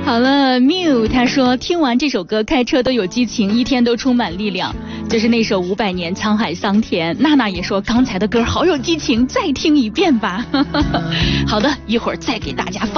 好了 ，Miu 他说听完这首歌开车都有激情，一天都充满力量。就是那首500年沧海桑田。娜娜也说刚才的歌好有激情，再听一遍吧。好的，一会儿再给大家放。